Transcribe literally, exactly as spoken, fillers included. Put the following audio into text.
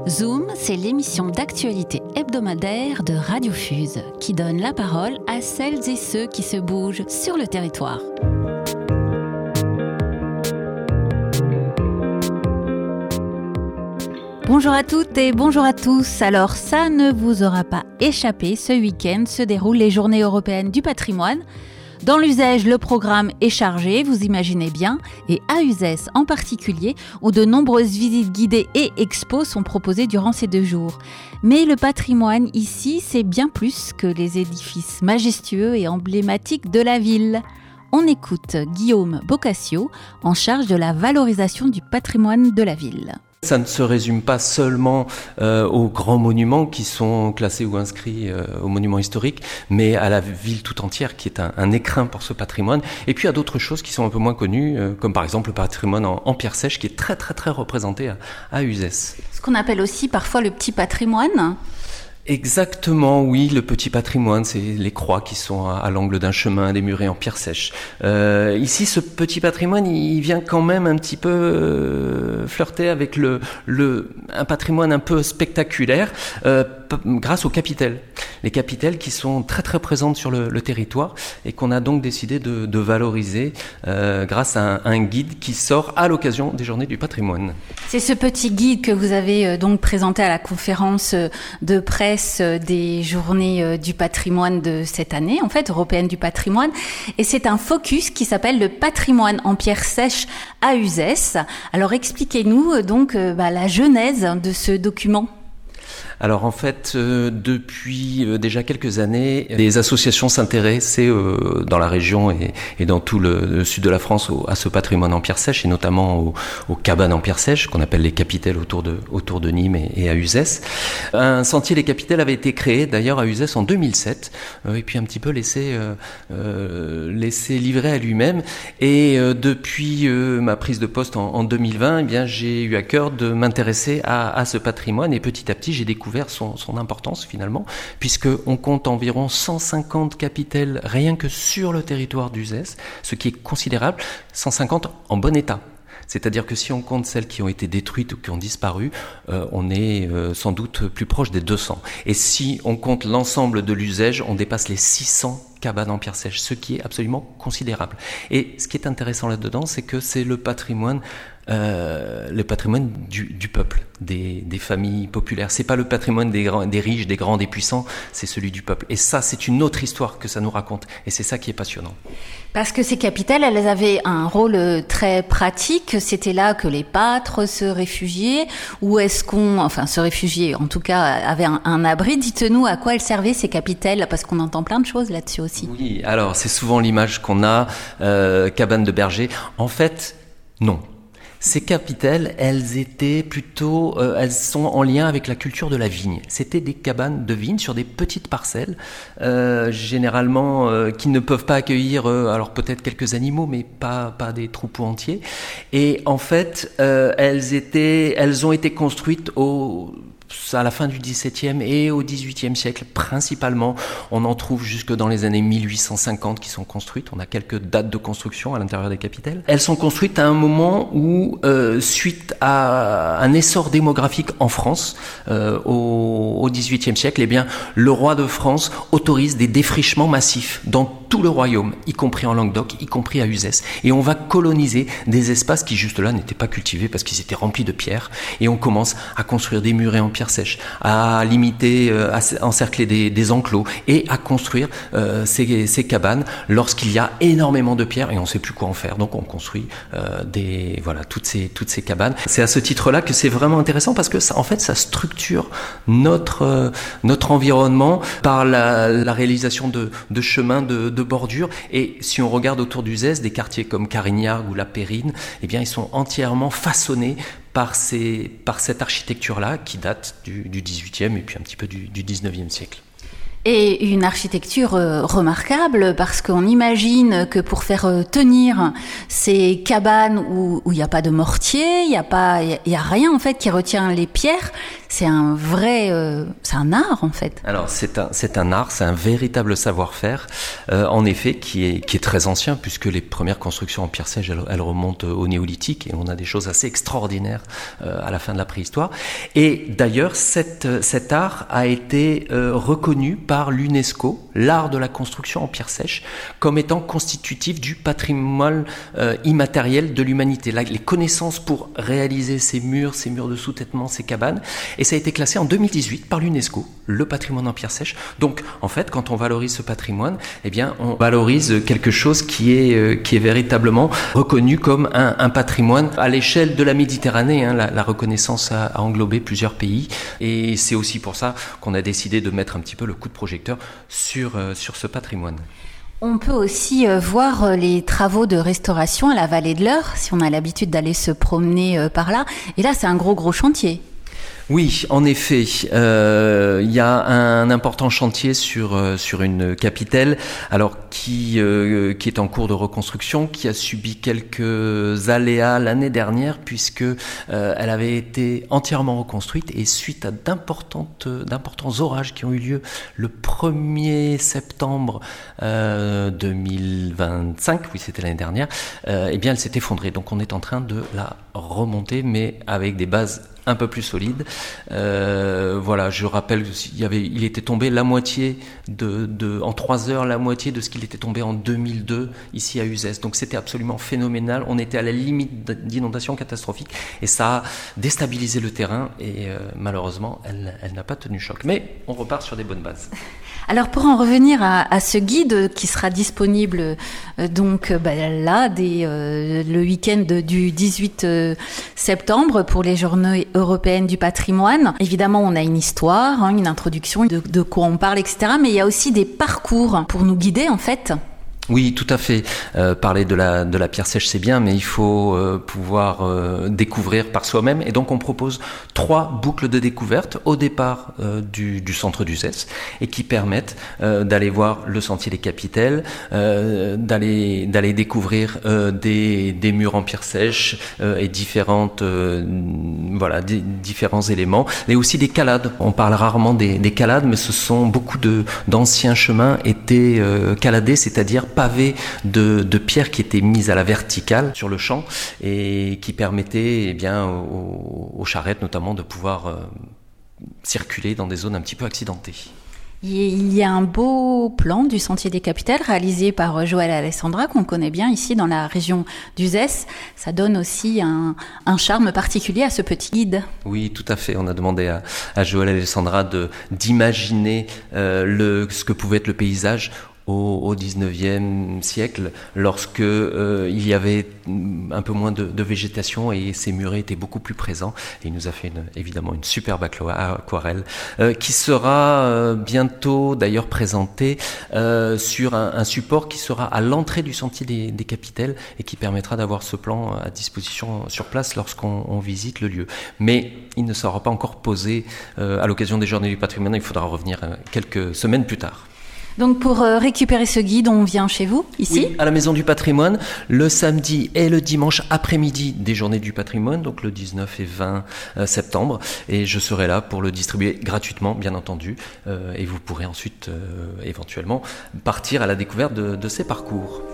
Zoom, c'est l'émission d'actualité hebdomadaire de Radio Fuse qui donne la parole à celles et ceux qui se bougent sur le territoire. Bonjour à toutes et bonjour à tous. Alors ça ne vous aura pas échappé, ce week-end se déroulent les Journées européennes du patrimoine. Dans l'Uzès, le programme est chargé, vous imaginez bien, et à Uzès en particulier, où de nombreuses visites guidées et expos sont proposées durant ces deux jours. Mais le patrimoine ici, c'est bien plus que les édifices majestueux et emblématiques de la ville. On écoute Guillaume Bocassio, en charge de la valorisation du patrimoine de la ville. Ça ne se résume pas seulement euh, aux grands monuments qui sont classés ou inscrits euh, aux monuments historiques, mais à la ville tout entière qui est un, un écrin pour ce patrimoine. Et puis à d'autres choses qui sont un peu moins connues, euh, comme par exemple le patrimoine en, en pierre sèche qui est très très très représenté à, à Uzès. Ce qu'on appelle aussi parfois le petit patrimoine. Exactement, oui, le petit patrimoine, c'est les croix qui sont à, à l'angle d'un chemin, des murets en pierre sèche. Euh, ici, ce petit patrimoine, il vient quand même un petit peu euh, flirter avec le, le, un patrimoine un peu spectaculaire euh, p- grâce aux capitelles. Les capitelles qui sont très très présentes sur le, le territoire et qu'on a donc décidé de, de valoriser euh, grâce à un, un guide qui sort à l'occasion des Journées du patrimoine. C'est ce petit guide que vous avez euh, donc présenté à la conférence euh, de presse des Journées du patrimoine de cette année, en fait, européenne du patrimoine. Et c'est un focus qui s'appelle le patrimoine en pierre sèche à Uzès. Alors expliquez-nous donc bah, la genèse de ce document. Alors en fait, euh, depuis euh, déjà quelques années, des associations s'intéressaient euh, dans la région et, et dans tout le, le sud de la France au, à ce patrimoine en pierre sèche et notamment aux, aux cabanes en pierre sèche qu'on appelle les capitelles autour de, autour de Nîmes et, et à Uzès. Un sentier des capitelles avait été créé d'ailleurs à Uzès en deux mille sept euh, et puis un petit peu laissé, euh, euh, laissé livrer à lui-même. Et euh, depuis euh, ma prise de poste en, en deux mille vingt, eh bien, j'ai eu à cœur de m'intéresser à, à ce patrimoine et petit à petit j'ai découvert Son, son importance finalement, puisqu'on compte environ cent cinquante capitelles rien que sur le territoire d'Uzès, ce qui est considérable, cent cinquante en bon état. C'est-à-dire que si on compte celles qui ont été détruites ou qui ont disparu, euh, on est euh, sans doute plus proche des deux cents. Et si on compte l'ensemble de l'Uzès, on dépasse les six cents cabanes en pierre sèche, ce qui est absolument considérable. Et ce qui est intéressant là-dedans, c'est que c'est le patrimoine Euh, le patrimoine du, du peuple, des, des familles populaires. C'est pas le patrimoine des, des riches, des grands, des puissants, c'est celui du peuple. Et ça, c'est une autre histoire que ça nous raconte. Et c'est ça qui est passionnant. Parce que ces capitelles, elles avaient un rôle très pratique. C'était là que les pâtres se réfugiaient, ou est-ce qu'on, enfin, se réfugiaient, en tout cas, avaient un, un abri. Dites-nous à quoi elles servaient ces capitelles, parce qu'on entend plein de choses là-dessus aussi. Oui, alors c'est souvent l'image qu'on a, euh, cabane de berger. En fait, non. Ces capitelles, elles étaient plutôt, euh, elles sont en lien avec la culture de la vigne. C'était des cabanes de vigne sur des petites parcelles, euh, généralement euh, qui ne peuvent pas accueillir, euh, alors peut-être quelques animaux, mais pas pas des troupeaux entiers. Et en fait, euh, elles étaient, elles ont été construites au à la fin du dix-septième et au dix-huitième siècle principalement. On en trouve jusque dans les années mille huit cent cinquante qui sont construites. On a quelques dates de construction à l'intérieur des capitelles. Elles sont construites à un moment où, euh, suite à un essor démographique en France, euh, au, au dix-huitième siècle, eh bien, le roi de France autorise des défrichements massifs dans tout le royaume, y compris en Languedoc, y compris à Uzès. Et on va coloniser des espaces qui juste là n'étaient pas cultivés parce qu'ils étaient remplis de pierres. Et on commence à construire des murets en pierre sèche, à limiter, euh, à encercler des, des enclos et à construire euh, ces, ces cabanes lorsqu'il y a énormément de pierres et on ne sait plus quoi en faire. Donc on construit euh, des, voilà, toutes ces, toutes ces cabanes. C'est à ce titre-là que c'est vraiment intéressant parce que ça, en fait, ça structure notre, euh, notre environnement par la, la réalisation de, de chemins de, de bordure. Et si on regarde autour d'Uzès, des quartiers comme Carignargues ou La Périne, eh bien, ils sont entièrement façonnés par, ces, par cette architecture-là qui date du, du dix-huitième et puis un petit peu du, du dix-neuvième siècle. Et une architecture euh, remarquable parce qu'on imagine que pour faire euh, tenir ces cabanes où il n'y a pas de mortier, il n'y a pas, il y, y a rien en fait qui retient les pierres, c'est un vrai, euh, c'est un art en fait. Alors c'est un, c'est un art, c'est un véritable savoir-faire, euh, en effet, qui est, qui est très ancien puisque les premières constructions en pierre sèche, elles, elles remontent au néolithique et on a des choses assez extraordinaires euh, à la fin de la préhistoire. Et d'ailleurs, cette, cet art a été euh, reconnu par par l'UNESCO, l'art de la construction en pierre sèche, comme étant constitutif du patrimoine euh, immatériel de l'humanité. Là, les connaissances pour réaliser ces murs, ces murs de sous-têtement, ces cabanes, et ça a été classé en deux mille dix-huit par l'UNESCO, le patrimoine en pierre sèche. Donc, en fait, quand on valorise ce patrimoine, eh bien, on valorise quelque chose qui est, euh, qui est véritablement reconnu comme un, un patrimoine à l'échelle de la Méditerranée. Hein, la, la reconnaissance a, a englobé plusieurs pays, et c'est aussi pour ça qu'on a décidé de mettre un petit peu le coup de projecteur sur, euh, sur ce patrimoine. On peut aussi euh, voir les travaux de restauration à la vallée de l'Eure, si on a l'habitude d'aller se promener euh, par là. Et là, c'est un gros, gros chantier. Oui, en effet, euh, il y a un important chantier sur euh, sur une capitelle, alors qui euh, qui est en cours de reconstruction, qui a subi quelques aléas l'année dernière puisque euh, elle avait été entièrement reconstruite et suite à d'importantes d'importants orages qui ont eu lieu le premier septembre euh, deux mille vingt-cinq, oui c'était l'année dernière, euh, eh bien elle s'est effondrée. Donc on est en train de la remonter, mais avec des bases un peu plus solide. Euh, voilà, je rappelle qu'il y avait, il était tombé la moitié de, de, en trois heures, la moitié de ce qu'il était tombé en deux mille deux ici à Uzès. Donc c'était absolument phénoménal. On était à la limite d'inondation catastrophique et ça a déstabilisé le terrain et euh, malheureusement, elle, elle n'a pas tenu choc. Mais on repart sur des bonnes bases. Alors pour en revenir à, à ce guide qui sera disponible euh, donc bah, là dès euh, le week-end du dix-huit septembre pour les journées européennes du patrimoine. Évidemment, on a une histoire, hein, une introduction de, de quoi on parle, et cetera. Mais il y a aussi des parcours pour nous guider en fait. Oui, tout à fait. Euh, parler de la de la pierre sèche, c'est bien, mais il faut euh, pouvoir euh, découvrir par soi-même. Et donc, on propose trois boucles de découverte au départ euh, du, du centre d'Uzès et qui permettent euh, d'aller voir le sentier des Capitelles, euh, d'aller d'aller découvrir euh, des des murs en pierre sèche euh, et différentes euh, voilà des, différents éléments, et aussi des calades. On parle rarement des, des calades, mais ce sont beaucoup de d'anciens chemins étaient euh, caladés, c'est-à-dire pavés de, de pierres qui étaient mises à la verticale sur le champ et qui permettaient eh bien, aux, aux charrettes notamment de pouvoir euh, circuler dans des zones un petit peu accidentées. Il y a un beau plan du Sentier des Capitelles réalisé par Joël Alessandra qu'on connaît bien ici dans la région d'Uzès. Ça donne aussi un, un charme particulier à ce petit guide. Oui, tout à fait. On a demandé à, à Joël Alessandra de, d'imaginer euh, le, ce que pouvait être le paysage au, au dix-neuvième siècle, lorsque euh, il y avait un peu moins de, de végétation et ces murets étaient beaucoup plus présents. Et il nous a fait une, évidemment une superbe aquarelle euh, qui sera euh, bientôt d'ailleurs présentée euh, sur un, un support qui sera à l'entrée du sentier des, des Capitelles et qui permettra d'avoir ce plan à disposition sur place lorsqu'on on visite le lieu. Mais il ne sera pas encore posé euh, à l'occasion des Journées du patrimoine. Il faudra revenir euh, quelques semaines plus tard. Donc pour euh, récupérer ce guide, on vient chez vous, ici ? Oui, à la Maison du Patrimoine, le samedi et le dimanche après-midi des Journées du Patrimoine, donc le dix-neuf et vingt septembre. Et je serai là pour le distribuer gratuitement, bien entendu. Euh, et vous pourrez ensuite, euh, éventuellement, partir à la découverte de, de ces parcours.